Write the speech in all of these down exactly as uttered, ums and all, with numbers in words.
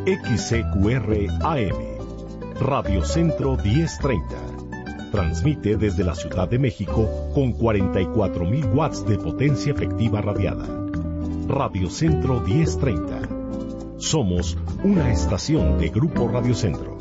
X C Q R A M, Radio Centro diez treinta. Transmite desde la Ciudad de México con cuarenta y cuatro mil watts de potencia efectiva radiada. Radio Centro diez treinta. Somos una estación de Grupo Radio Centro.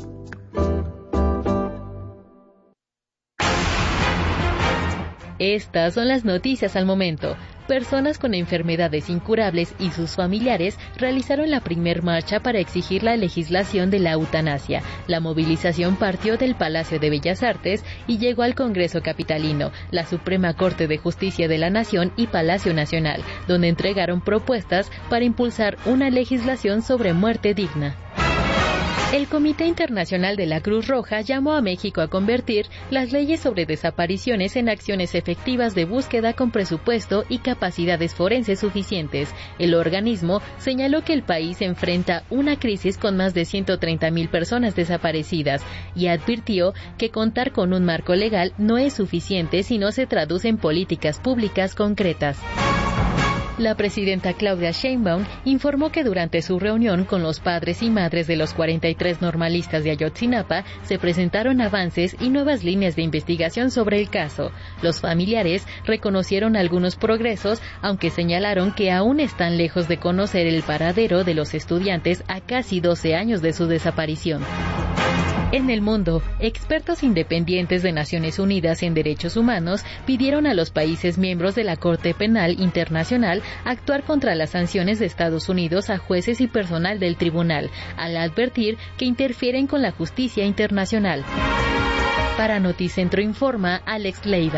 Estas son las noticias al momento. Personas con enfermedades incurables y sus familiares realizaron la primer marcha para exigir la legislación de la eutanasia. La movilización partió del Palacio de Bellas Artes y llegó al Congreso Capitalino, la Suprema Corte de Justicia de la Nación y Palacio Nacional, donde entregaron propuestas para impulsar una legislación sobre muerte digna. El Comité Internacional de la Cruz Roja llamó a México a convertir las leyes sobre desapariciones en acciones efectivas de búsqueda con presupuesto y capacidades forenses suficientes. El organismo señaló que el país enfrenta una crisis con más de ciento treinta mil personas desaparecidas y advirtió que contar con un marco legal no es suficiente si no se traduce en políticas públicas concretas. La presidenta Claudia Sheinbaum informó que durante su reunión con los padres y madres de los cuarenta y tres normalistas de Ayotzinapa se presentaron avances y nuevas líneas de investigación sobre el caso. Los familiares reconocieron algunos progresos, aunque señalaron que aún están lejos de conocer el paradero de los estudiantes a casi doce años de su desaparición. En el mundo, expertos independientes de Naciones Unidas en Derechos Humanos pidieron a los países miembros de la Corte Penal Internacional actuar contra las sanciones de Estados Unidos a jueces y personal del tribunal, al advertir que interfieren con la justicia internacional. Para Noticentro informa Alex Leiva.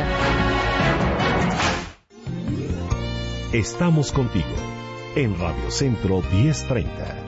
Estamos contigo en Radio Centro diez treinta.